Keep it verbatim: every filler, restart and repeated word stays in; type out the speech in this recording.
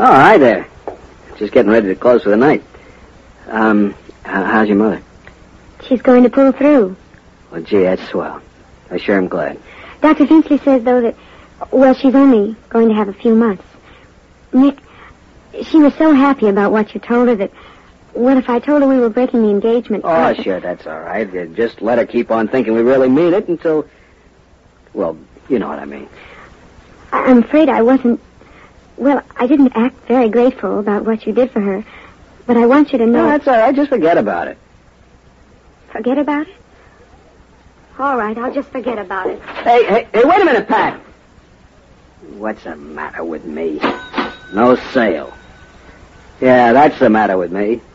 Oh, hi there. Just getting ready to close for the night. Um, how, how's your mother? She's going to pull through. Well, gee, that's swell. I sure am glad. Doctor Finchley says, though, that, well, she's only going to have a few months. Nick, she was so happy about what you told her that, well, if I told her we were breaking the engagement... Oh, I... sure, that's all right. You just let her keep on thinking we really mean it until... Well, you know what I mean. I- I'm afraid I wasn't... Well, I didn't act very grateful about what you did for her, but I want you to know... No, that's all right. Just forget about it. Forget about it? All right, I'll just forget about it. Hey, hey, hey, wait a minute, Pat. What's the matter with me? No sale. Yeah, that's the matter with me.